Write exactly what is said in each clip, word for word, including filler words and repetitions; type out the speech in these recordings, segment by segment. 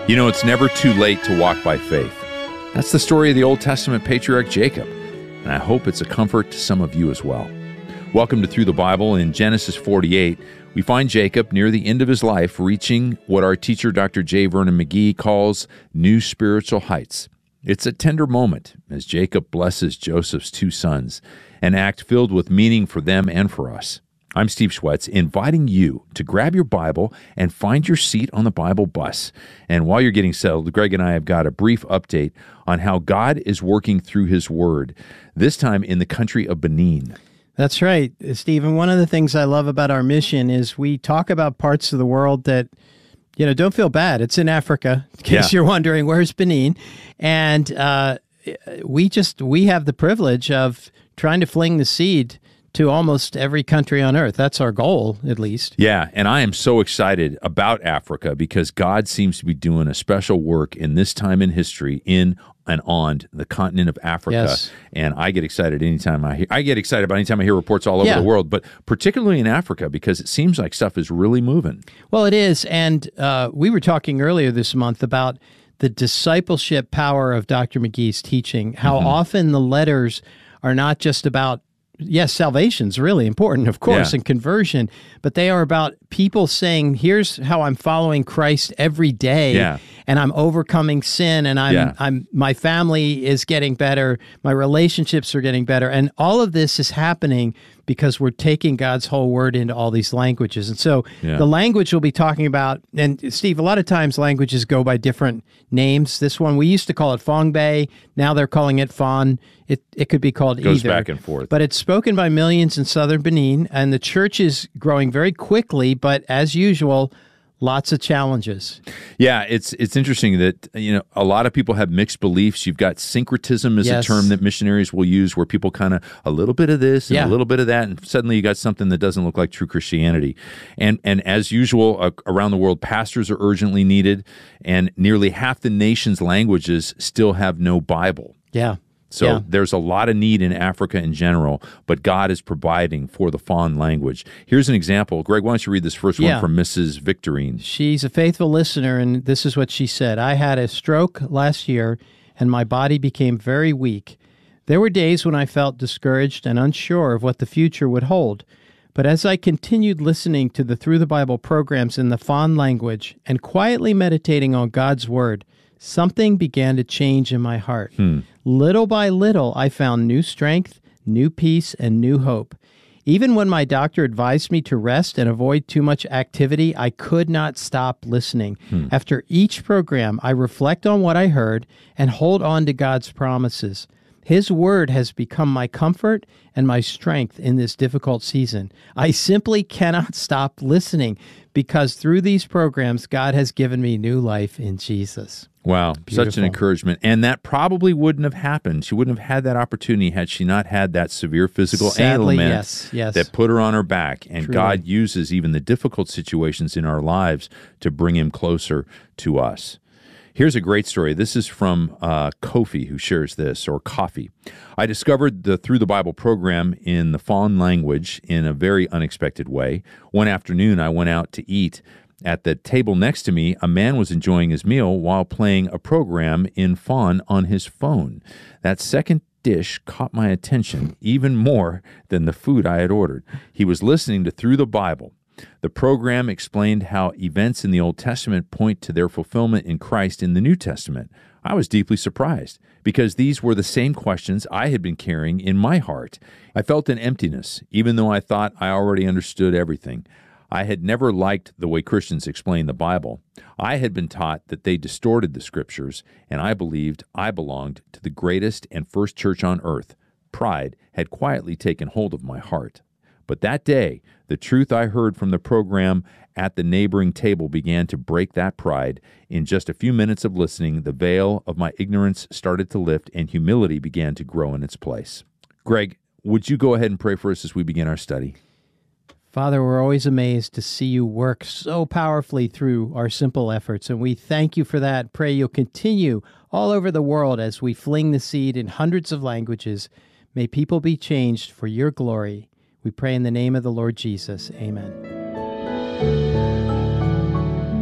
You know, it's never too late to walk by faith. That's the story of the Old Testament patriarch Jacob, and I hope it's a comfort to some of you as well. Welcome to Through the Bible. In Genesis forty-eight, we find Jacob near the end of his life reaching what our teacher, Doctor J. Vernon McGee, calls new spiritual heights. It's a tender moment as Jacob blesses Joseph's two sons, an act filled with meaning for them and for us. I'm Steve Schwetz, inviting you to grab your Bible and find your seat on the Bible bus. And while you're getting settled, Greg and I have got a brief update on how God is working through His Word, this time in the country of Benin. That's right, Steve. And one of the things I love about our mission is we talk about parts of the world that, you know, don't feel bad. It's in Africa, in case yeah. you're wondering, where's Benin? And uh, we just, we have the privilege of trying to fling the seed to almost every country on earth. That's our goal, at least. Yeah, and I am so excited about Africa because God seems to be doing a special work in this time in history in and on the continent of Africa. Yes. And I get excited anytime I hear, I get excited about anytime I hear reports all over yeah. the world, but particularly in Africa because it seems like stuff is really moving. Well, it is, and uh, we were talking earlier this month about the discipleship power of Doctor McGee's teaching, how mm-hmm. often the letters are not just about yes, salvation's really important, of course, yeah. and conversion, but they are about people saying, here's how I'm following Christ every day, yeah. and I'm overcoming sin, and I'm, yeah. I'm, my family is getting better, my relationships are getting better, and all of this is happening because we're taking God's whole word into all these languages. And so yeah. the language we'll be talking about, and Steve, a lot of times languages go by different names. This one, we used to call it Fongbe. Now they're calling it Fon. It it could be called it goes either. back and forth. But it's spoken by millions in southern Benin, and the church is growing very quickly, but as usual, lots of challenges. Yeah, it's it's interesting that, you know, a lot of people have mixed beliefs. You've got syncretism as yes. a term that missionaries will use where people kind of a little bit of this and yeah. a little bit of that, and suddenly you got something that doesn't look like true Christianity. And and as usual, uh, around the world, pastors are urgently needed, and nearly half the nation's languages still have no Bible. Yeah. So yeah. there's a lot of need in Africa in general, but God is providing for the Fon language. Here's an example. Greg, why don't you read this first yeah. one from Missus Victorine? She's a faithful listener, and this is what she said. I had a stroke last year, and my body became very weak. There were days when I felt discouraged and unsure of what the future would hold. But as I continued listening to the Through the Bible programs in the Fon language and quietly meditating on God's Word, something began to change in my heart. Hmm. Little by little, I found new strength, new peace, and new hope. Even when my doctor advised me to rest and avoid too much activity, I could not stop listening. Hmm. After each program, I reflect on what I heard and hold on to God's promises. His word has become my comfort and my strength in this difficult season. I simply cannot stop listening because through these programs, God has given me new life in Jesus. Wow, Beautiful. Such an encouragement. And that probably wouldn't have happened. She wouldn't have had that opportunity had she not had that severe physical Sadly, ailment yes, yes. that put her on her back. And Truly. God uses even the difficult situations in our lives to bring Him closer to us. Here's a great story. This is from uh, Kofi, who shares this, or Coffee. I discovered the Through the Bible program in the Fon language in a very unexpected way. One afternoon, I went out to eat. At the table next to me, a man was enjoying his meal while playing a program in Fon on his phone. That second dish caught my attention even more than the food I had ordered. He was listening to Through the Bible. The program explained how events in the Old Testament point to their fulfillment in Christ in the New Testament. I was deeply surprised because these were the same questions I had been carrying in my heart. I felt an emptiness, even though I thought I already understood everything. I had never liked the way Christians explain the Bible. I had been taught that they distorted the Scriptures, and I believed I belonged to the greatest and first church on earth. Pride had quietly taken hold of my heart. But that day, the truth I heard from the program at the neighboring table began to break that pride. In just a few minutes of listening, the veil of my ignorance started to lift, and humility began to grow in its place. Greg, would you go ahead and pray for us as we begin our study? Father, we're always amazed to see you work so powerfully through our simple efforts, and we thank you for that. Pray you'll continue all over the world as we fling the seed in hundreds of languages. May people be changed for your glory. We pray in the name of the Lord Jesus. Amen.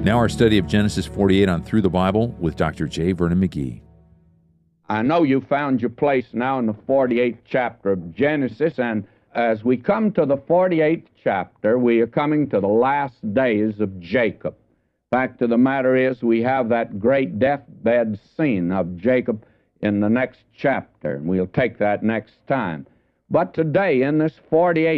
Now our study of Genesis forty-eight on Through the Bible with Doctor J. Vernon McGee. I know you found your place now in the forty-eighth chapter of Genesis, and as we come to the forty-eighth chapter, we are coming to the last days of Jacob. Fact of the matter is, we have that great deathbed scene of Jacob in the next chapter, and we'll take that next time. But today, in this forty-eighth